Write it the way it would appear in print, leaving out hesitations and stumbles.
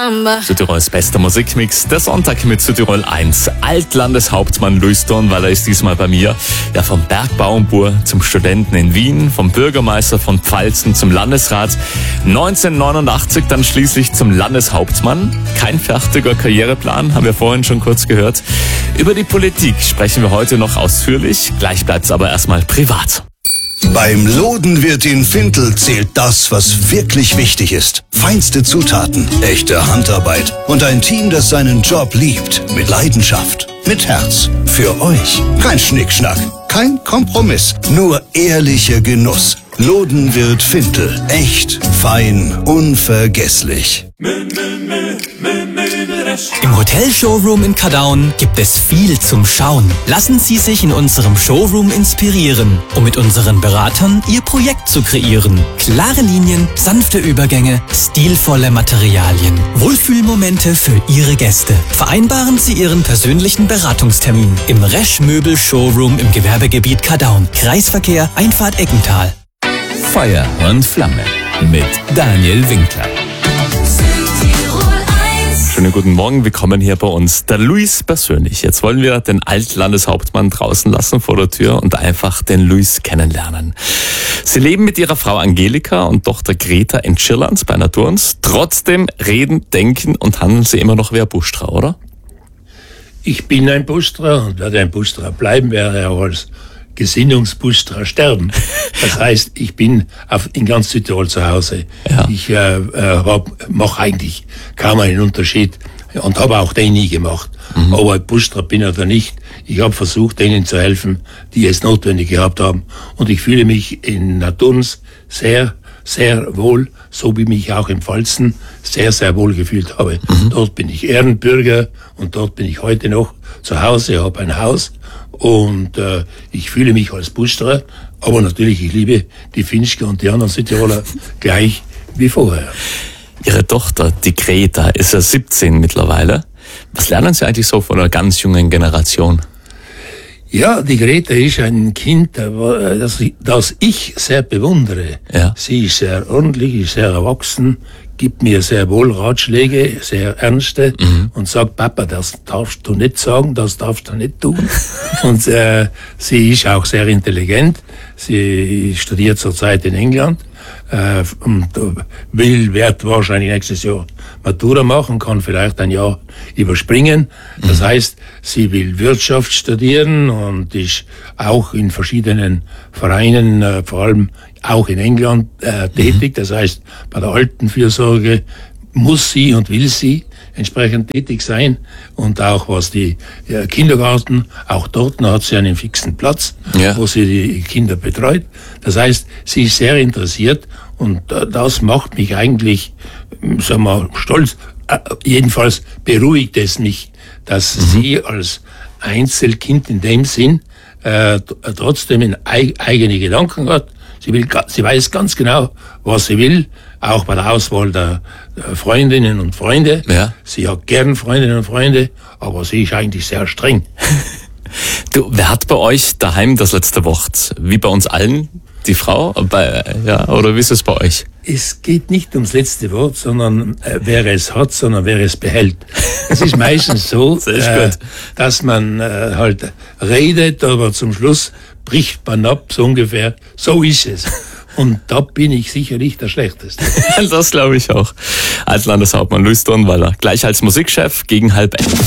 Südtirols bester Musikmix, der Sonntag mit Südtirol 1. Altlandeshauptmann Luis Dornwalder ist diesmal bei mir. Ja, vom Bergbauernbauer zum Studenten in Wien, vom Bürgermeister von Pfalzen zum Landesrat. 1989 dann schließlich zum Landeshauptmann. Kein fertiger Karriereplan, haben wir vorhin schon kurz gehört. Über die Politik sprechen wir heute noch ausführlich. Gleich bleibt's aber erstmal privat. Beim Lodenwirt in Fintel zählt das, was wirklich wichtig ist. Feinste Zutaten, echte Handarbeit und ein Team, das seinen Job liebt. Mit Leidenschaft, mit Herz. Für euch. Kein Schnickschnack, kein Kompromiss, nur ehrlicher Genuss. Lodenwirt Fintel. Echt, fein, unvergesslich. Im Hotel-Showroom in Kadaun gibt es viel zum Schauen. Lassen Sie sich in unserem Showroom inspirieren, um mit unseren Beratern Ihr Projekt zu kreieren. Klare Linien, sanfte Übergänge, stilvolle Materialien. Wohlfühlmomente für Ihre Gäste. Vereinbaren Sie Ihren persönlichen Beratungstermin im Resch Möbel Showroom im Gewerbegebiet Kadaun. Kreisverkehr Einfahrt Eggental. Feuer und Flamme mit Daniel Winkler. Schönen guten Morgen, willkommen hier bei uns. Der Luis persönlich. Jetzt wollen wir den Altlandeshauptmann draußen lassen vor der Tür und einfach den Luis kennenlernen. Sie leben mit ihrer Frau Angelika und Tochter Greta in Schirlands bei Naturns. Trotzdem reden, denken und handeln sie immer noch wie ein Bustrer, oder? Ich bin ein Bustrer und werde ein Bustrer bleiben, werde auch als Gesinnungsbustrer sterben. Das heißt, ich bin in ganz Südtirol zu Hause. Ja. Ich mache eigentlich kaum einen Unterschied und habe auch den nie gemacht. Ob ich Bustrer bin oder nicht, ich habe versucht, denen zu helfen, die es notwendig gehabt haben. Und ich fühle mich in Naturns sehr, sehr wohl, so wie mich auch in Pfalzen sehr, sehr wohl gefühlt habe. Dort bin ich Ehrenbürger und dort bin ich heute noch zu Hause, habe ein Haus. Und ich fühle mich als Bustrer, aber natürlich, ich liebe die Finchke und die anderen Südtiroler gleich wie vorher. Ihre Tochter, die Greta, ist ja 17 mittlerweile. Was lernen Sie eigentlich so von einer ganz jungen Generation? Ja, die Greta ist ein Kind, das ich sehr bewundere. Ja. Sie ist sehr ordentlich, ist sehr erwachsen, gibt mir sehr wohl Ratschläge, sehr ernste, und sagt, Papa, das darfst du nicht sagen, das darfst du nicht tun. Und sie ist auch sehr intelligent. Sie studiert zurzeit in England und wird wahrscheinlich nächstes Jahr Matura machen, kann vielleicht ein Jahr überspringen. Das heißt, sie will Wirtschaft studieren und ist auch in verschiedenen Vereinen, vor allem auch in England tätig. Das heißt, bei der Altenfürsorge muss sie und will sie entsprechend tätig sein. Und auch was die Kindergarten, auch dort hat sie einen fixen Platz, wo sie die Kinder betreut. Das heißt, sie ist sehr interessiert und das macht mich eigentlich, sagen wir, stolz. Jedenfalls beruhigt es mich, dass sie als Einzelkind in dem Sinn trotzdem eigene Gedanken hat. Sie weiß ganz genau, was sie will, auch bei der Auswahl der Freundinnen und Freunde. Ja. Sie hat gern Freundinnen und Freunde, aber sie ist eigentlich sehr streng. Du, wer hat bei euch daheim das letzte Wort? Wie bei uns allen? Die Frau? Oder wie ist es bei euch? Es geht nicht ums letzte Wort, sondern wer es hat, sondern wer es behält. Es ist meistens so, dass man halt redet, aber zum Schluss bricht man ab, so ungefähr. So ist es. Und da bin ich sicherlich der Schlechteste. Das glaube ich auch. Als Landeshauptmann Luis Dornwalder, gleich als Musikchef gegen 10:30.